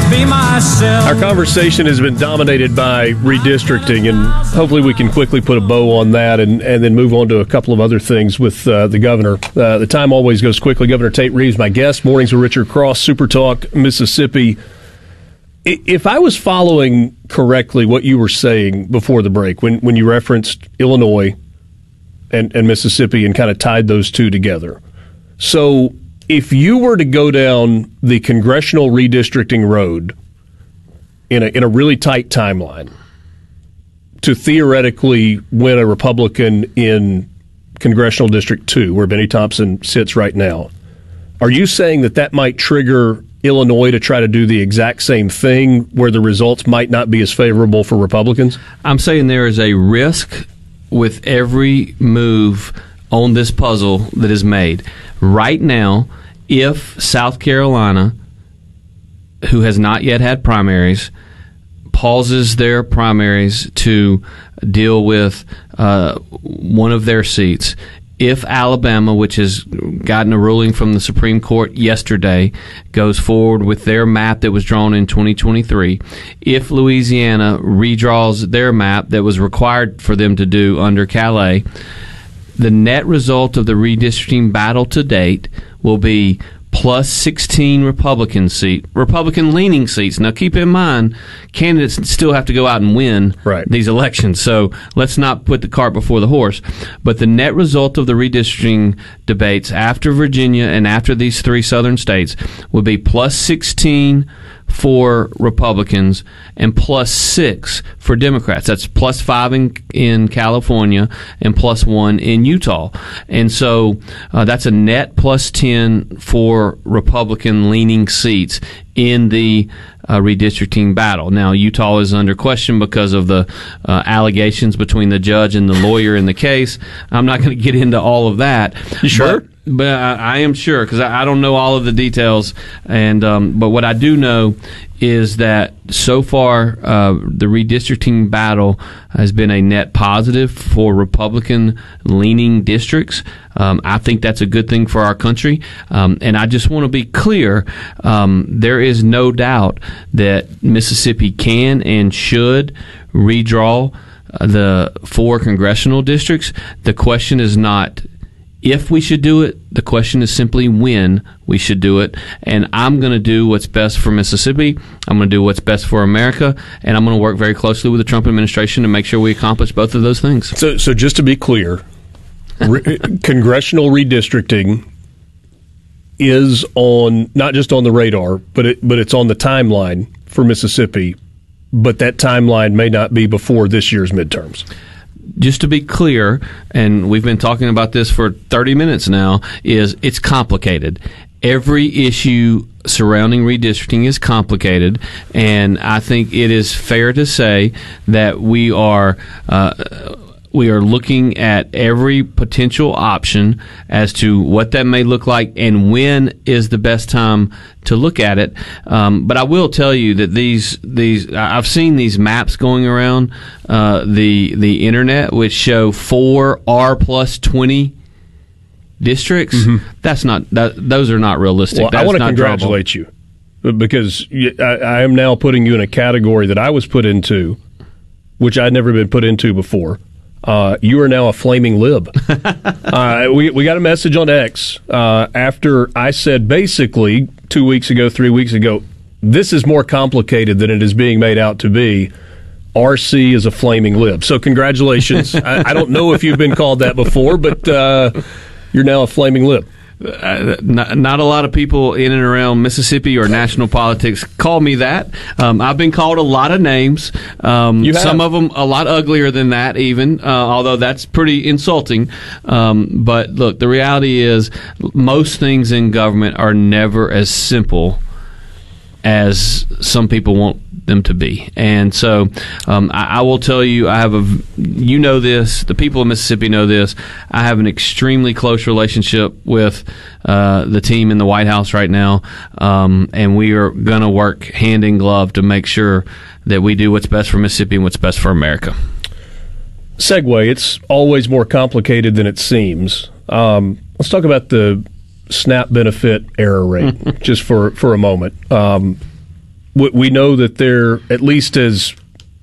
be myself. Our conversation has been dominated by redistricting, and hopefully we can quickly put a bow on that and then move on to a couple of other things with the governor. The time always goes quickly. Governor Tate Reeves, my guest. Mornings with Richard Cross, Super Talk, Mississippi. If I was following correctly what you were saying before the break, when you referenced Illinois and Mississippi and kind of tied those two together. So if you were to go down the congressional redistricting road in a really tight timeline to theoretically win a Republican in Congressional District 2, where Benny Thompson sits right now, are you saying that might trigger Illinois to try to do the exact same thing where the results might not be as favorable for Republicans? I'm saying there is a risk with every move on this puzzle that is made. Right now, if South Carolina, who has not yet had primaries, pauses their primaries to deal with one of their seats, if Alabama, which has gotten a ruling from the Supreme Court yesterday, goes forward with their map that was drawn in 2023, if Louisiana redraws their map that was required for them to do under Calais, the net result of the redistricting battle to date will be plus 16 Republican-leaning seats. Now, keep in mind, candidates still have to go out and win these elections, so let's not put the cart before the horse. But the net result of the redistricting debates after Virginia and after these three southern states would be plus 16 for Republicans and plus 6 for Democrats. That's plus 5 in California and plus 1 in Utah. And so that's a net plus 10 for Republican-leaning seats in the redistricting battle. Now, Utah is under question because of the allegations between the judge and the lawyer in the case. I'm not going to get into all of that. You sure? But I am sure, because I don't know all of the details. And but what I do know is that so far the redistricting battle has been a net positive for Republican-leaning districts. I think that's a good thing for our country. And I just want to be clear, there is no doubt that Mississippi can and should redraw the 4 congressional districts. The question is not if we should do it, the question is simply when we should do it. And I'm going to do what's best for Mississippi. I'm going to do what's best for America. And I'm going to work very closely with the Trump administration to make sure we accomplish both of those things. So just to be clear, congressional redistricting is on, not just on the radar, but it's on the timeline for Mississippi. But that timeline may not be before this year's midterms. Just to be clear, and we've been talking about this for 30 minutes now, is it's complicated. Every issue surrounding redistricting is complicated, and I think it is fair to say that we are looking at every potential option as to what that may look like and when is the best time to look at it. But I will tell you that these I've seen these maps going around the internet which show 4 R plus 20 districts. Mm-hmm. Those are not realistic. Well, I want to congratulate you, because I am now putting you in a category that I was put into, which I'd never been put into before. You are now a flaming lib. We got a message on X after I said basically 2 weeks ago, 3 weeks ago, this is more complicated than it is being made out to be. RC is a flaming lib. So congratulations. I don't know if you've been called that before, but you're now a flaming lib. Not a lot of people in and around Mississippi or national politics call me that. I've been called a lot of names. Some of them a lot uglier than that even, although that's pretty insulting. But look, the reality is most things in government are never as simple as some people want them to be. And so I will tell you, you know this, the people of Mississippi know this, I have an extremely close relationship with the team in the White House right now, and we are going to work hand in glove to make sure that we do what's best for Mississippi and what's best for America. Segue, it's always more complicated than it seems. Let's talk about the SNAP benefit error rate just for a moment. we know that there, at least as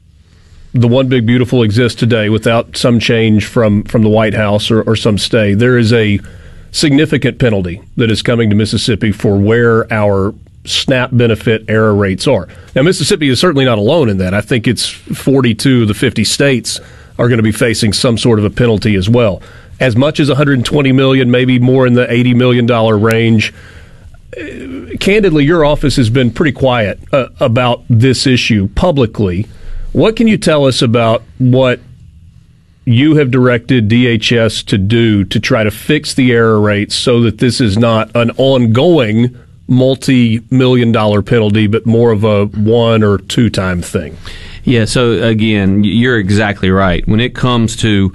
the One Big Beautiful exists today, without some change from the White House or some stay, there is a significant penalty that is coming to Mississippi for where our SNAP benefit error rates are. Now, Mississippi is certainly not alone in that. I think it's 42 of the 50 states are going to be facing some sort of a penalty as well. As much as $120 million, maybe more in the $80 million range. Candidly, your office has been pretty quiet about this issue publicly. What can you tell us about what you have directed DHS to do to try to fix the error rates so that this is not an ongoing multi-million-dollar penalty, but more of a one- or two-time thing? Yeah, so again, you're exactly right. When it comes to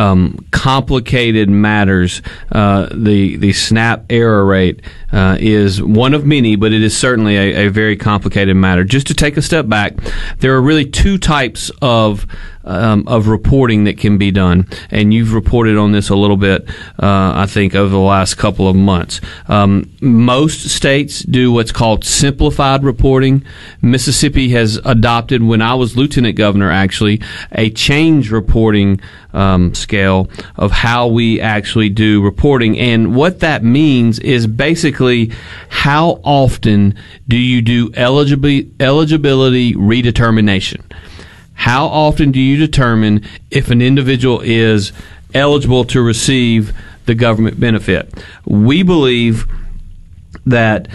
complicated matters, the SNAP error rate is one of many, but it is certainly a very complicated matter. Just to take a step back, there are really two types of reporting that can be done, and you've reported on this a little bit, I think, over the last couple of months. Most states do what's called simplified reporting. Mississippi has adopted, when I was lieutenant governor, actually, a change reporting scale of how we actually do reporting. And what that means is basically how often do you do eligibility redetermination? How often do you determine if an individual is eligible to receive the government benefit? We believe that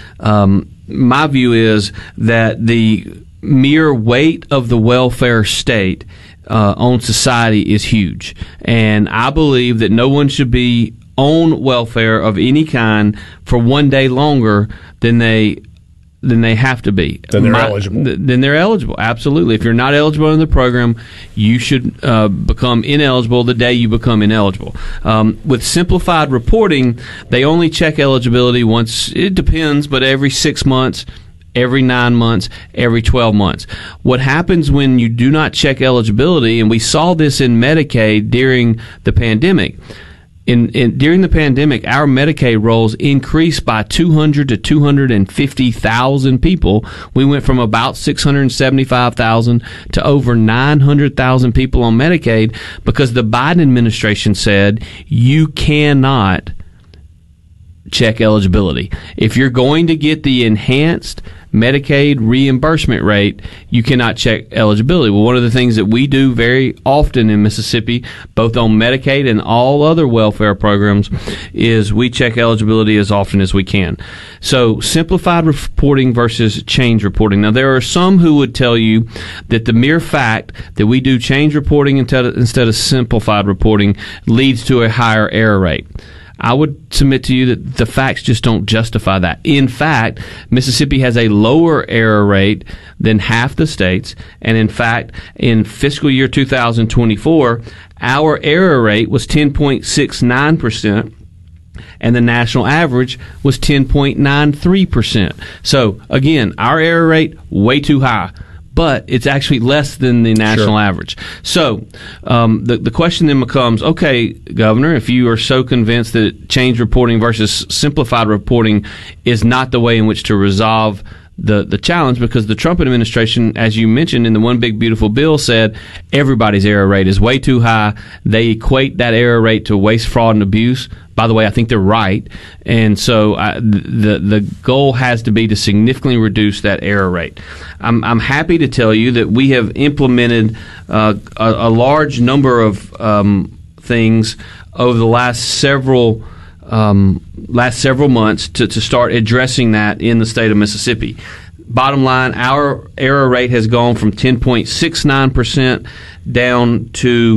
my view is that the mere weight of the welfare state on society is huge. And I believe that no one should be on welfare of any kind for one day longer than they have to be. Then they're eligible. Then they're eligible, absolutely. If you're not eligible in the program, you should become ineligible the day you become ineligible. With simplified reporting, they only check eligibility once, it depends, but every 6 months, every 9 months, every 12 months. What happens when you do not check eligibility, and we saw this in Medicaid during the pandemic, during the pandemic, our Medicaid rolls increased by 200 to 250,000 people. We went from about 675,000 to over 900,000 people on Medicaid because the Biden administration said you cannot check eligibility. If you're going to get the enhanced Medicaid reimbursement rate, you cannot check eligibility. Well, one of the things that we do very often in Mississippi, both on Medicaid and all other welfare programs, is we check eligibility as often as we can. So simplified reporting versus change reporting. Now, there are some who would tell you that the mere fact that we do change reporting instead of simplified reporting leads to a higher error rate. I would submit to you that the facts just don't justify that. In fact, Mississippi has a lower error rate than half the states. And in fact, in fiscal year 2024, our error rate was 10.69%. And the national average was 10.93%. So, again, our error rate, way too high. But it's actually less than the national average. So the question then becomes, okay, Governor, if you are so convinced that change reporting versus simplified reporting is not the way in which to resolve the challenge, because the Trump administration, as you mentioned in the One Big Beautiful Bill, said everybody's error rate is way too high. They equate that error rate to waste, fraud, and abuse. By the way, I think they're right. And so the goal has to be to significantly reduce that error rate. I'm happy to tell you that we have implemented a large number of things over the last several months to start addressing that in the state of Mississippi. Bottom line, our error rate has gone from 10.69% down to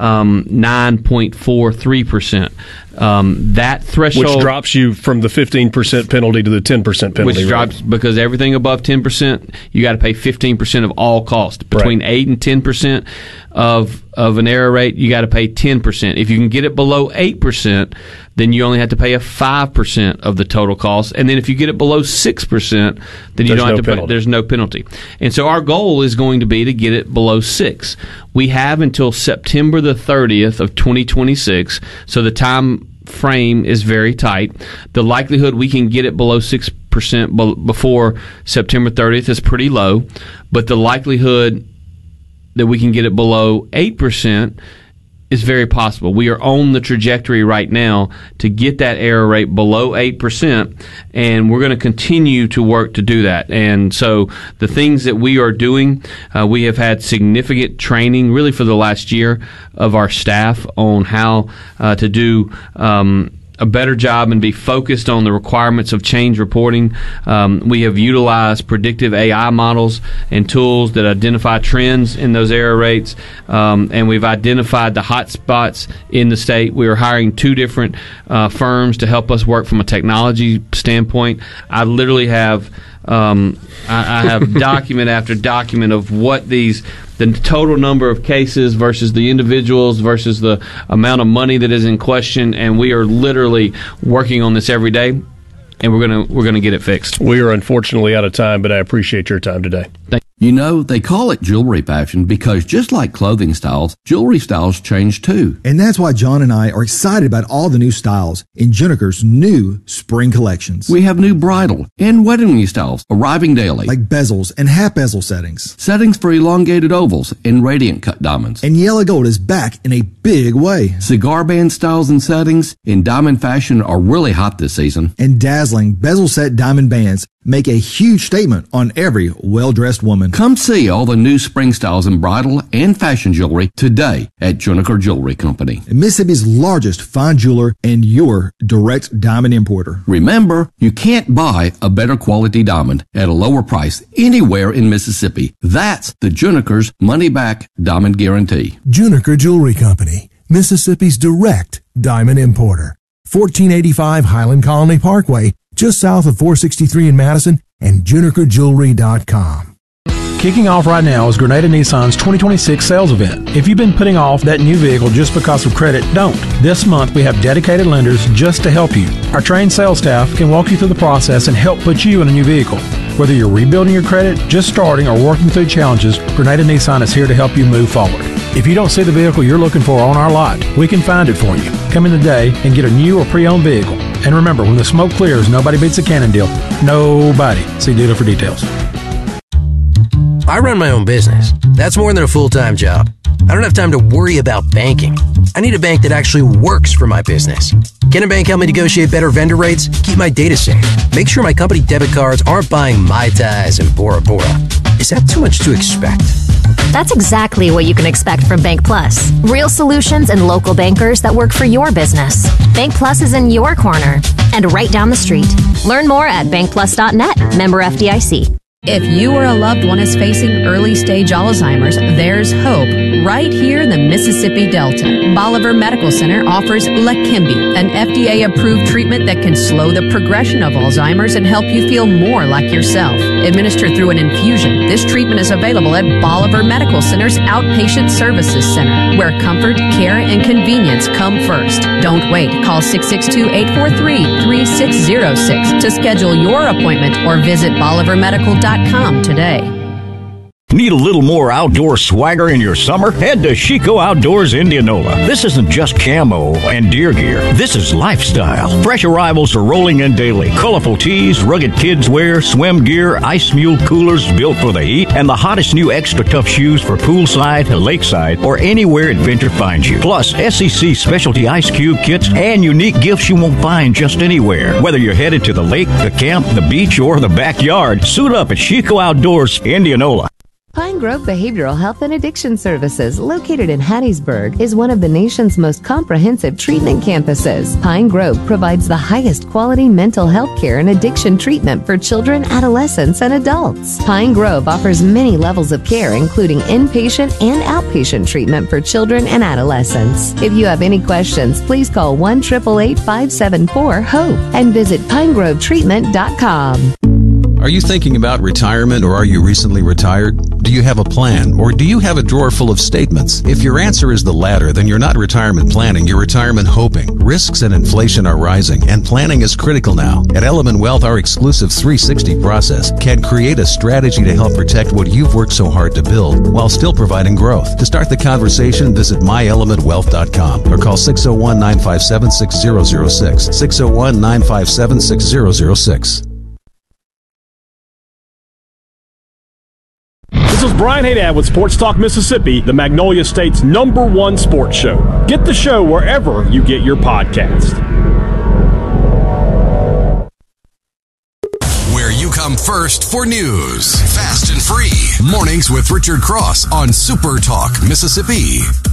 9.43%. That threshold, which drops you from the 15% penalty to the 10% penalty, which drops because everything above 10%, you got to pay 15% of all cost. Between 8 and 10% of an error rate, you got to pay 10%. If you can get it below 8%, then you only have to pay a 5% of the total cost. And then if you get it below 6%, then you don't have to pay. There's no penalty. And so our goal is going to be to get it below 6. We have until September the 30th of 2026, so the time frame is very tight. The likelihood we can get it below 6% before September 30th is pretty low, but the likelihood that we can get it below 8% is very possible. We are on the trajectory right now to get that error rate below 8%, and we're going to continue to work to do that. And so the things that we are doing, we have had significant training really for the last year of our staff on how to do a better job and be focused on the requirements of change reporting. We have utilized predictive AI models and tools that identify trends in those error rates, and we've identified the hot spots in the state. We are hiring 2 different firms to help us work from a technology standpoint. I literally have I have document after document of what the total number of cases versus the individuals versus the amount of money that is in question, and we are literally working on this every day, and we're gonna get it fixed. We are unfortunately out of time, but I appreciate your time today. Thank you. You know, they call it jewelry fashion because just like clothing styles, jewelry styles change too. And that's why John and I are excited about all the new styles in Juniker's new spring collections. We have new bridal and wedding ring styles arriving daily. Like bezels and half bezel settings. Settings for elongated ovals and radiant cut diamonds. And yellow gold is back in a big way. Cigar band styles and settings in diamond fashion are really hot this season. And dazzling bezel set diamond bands make a huge statement on every well-dressed woman. Come see all the new spring styles in bridal and fashion jewelry today at Juniker Jewelry Company, Mississippi's largest fine jeweler and your direct diamond importer. Remember, you can't buy a better quality diamond at a lower price anywhere in Mississippi. That's the Juniker's money-back diamond guarantee. Juniker Jewelry Company, Mississippi's direct diamond importer. 1485 Highland Colony Parkway, just south of 463 in Madison, and JunikerJewelry.com. Kicking off right now is Grenada Nissan's 2026 sales event. If you've been putting off that new vehicle just because of credit, don't. This month we have dedicated lenders just to help you. Our trained sales staff can walk you through the process and help put you in a new vehicle. Whether you're rebuilding your credit, just starting, or working through challenges, Grenada Nissan is here to help you move forward. If you don't see the vehicle you're looking for on our lot, we can find it for you. Come in today and get a new or pre-owned vehicle. And remember, when the smoke clears, nobody beats a Cannon deal. Nobody. See dealer for details. I run my own business. That's more than a full-time job. I don't have time to worry about banking. I need a bank that actually works for my business. Can a bank help me negotiate better vendor rates, keep my data safe, make sure my company debit cards aren't buying Mai Tais and Bora Bora? Is that too much to expect? That's exactly what you can expect from Bank Plus. Real solutions and local bankers that work for your business. Bank Plus is in your corner and right down the street. Learn more at bankplus.net. Member FDIC. If you or a loved one is facing early-stage Alzheimer's, there's hope right here in the Mississippi Delta. Bolivar Medical Center offers Leqembi, an FDA-approved treatment that can slow the progression of Alzheimer's and help you feel more like yourself. Administered through an infusion, this treatment is available at Bolivar Medical Center's Outpatient Services Center, where comfort, care, and convenience come first. Don't wait. Call 662-843-3606 to schedule your appointment or visit bolivarmedical.com today. Need a little more outdoor swagger in your summer? Head to Chico Outdoors Indianola. This isn't just camo and deer gear. This is lifestyle. Fresh arrivals are rolling in daily. Colorful tees, rugged kids wear, swim gear, ice mule coolers built for the heat, and the hottest new extra tough shoes for poolside, lakeside, or anywhere adventure finds you. Plus, SEC specialty ice cube kits and unique gifts you won't find just anywhere. Whether you're headed to the lake, the camp, the beach, or the backyard, suit up at Chico Outdoors Indianola. Pine Grove Behavioral Health and Addiction Services, located in Hattiesburg, is one of the nation's most comprehensive treatment campuses. Pine Grove provides the highest quality mental health care and addiction treatment for children, adolescents, and adults. Pine Grove offers many levels of care, including inpatient and outpatient treatment for children and adolescents. If you have any questions, please call 1-888-574-HOPE and visit pinegrovetreatment.com. Are you thinking about retirement, or are you recently retired? Do you have a plan, or do you have a drawer full of statements? If your answer is the latter, then you're not retirement planning, you're retirement hoping. Risks and inflation are rising, and planning is critical now. At Element Wealth, our exclusive 360 process can create a strategy to help protect what you've worked so hard to build while still providing growth. To start the conversation, visit myelementwealth.com or call 601-957-6006, 601-957-6006. This is Brian Haydad with Sports Talk Mississippi, the Magnolia State's #1 sports show. Get the show wherever you get your podcast. Where you come first for news. Fast and free. Mornings with Richard Cross on Super Talk Mississippi.